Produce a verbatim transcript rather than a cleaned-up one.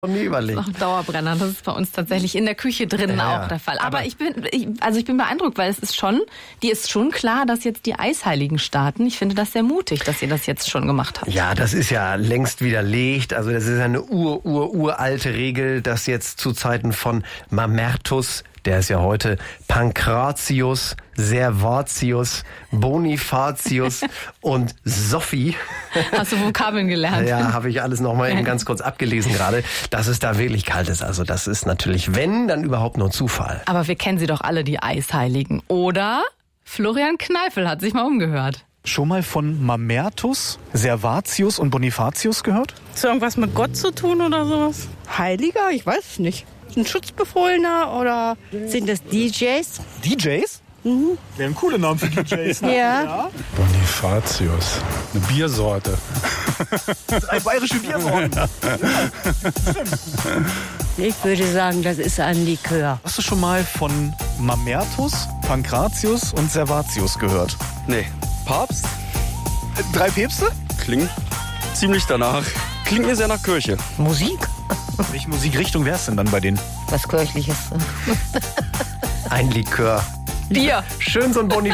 Nie überlegt. Noch ein Dauerbrenner. Das ist bei uns tatsächlich in der Küche drinnen Ja, auch der Fall. Aber, aber ich bin, ich, also ich bin beeindruckt, weil es ist schon, die ist schon klar, dass jetzt die Eisheiligen starten. Ich finde das sehr mutig, dass ihr das jetzt schon gemacht habt. Ja, das ist ja längst widerlegt. Also das ist eine ur, ur, uralte Regel, dass jetzt zu Zeiten von Mamertus, der ist ja heute Pankratius, Servatius, Bonifatius und Sophie. Hast du Vokabeln gelernt? Ja, habe ich alles nochmal eben ganz kurz abgelesen gerade, dass es da wirklich kalt ist. Also das ist natürlich, wenn, dann überhaupt nur Zufall. Aber wir kennen sie doch alle, die Eisheiligen. Oder Florian Kneifel hat sich mal umgehört. Schon mal von Mamertus, Servatius und Bonifatius gehört? Ist irgendwas mit Gott zu tun oder sowas? Heiliger? Ich weiß es nicht. Ein Schutzbefohlener oder sind das D Js? D Js? Mhm. Wären coole Namen für D Js, ne? Ja. ja. Bonifatius, eine Biersorte. Ein bayerische Biersorten. Ja. Ich würde sagen, das ist ein Likör. Hast du schon mal von Mamertus, Pankratius und Servatius gehört? Nee. Papst? Drei Päpste? Klingt ziemlich danach. Klingt mir sehr nach Kirche. Musik? Welche Musikrichtung wär's denn dann bei denen? Was Kirchliches. Ein Likör. Bier. Schön so ein Bonifatius.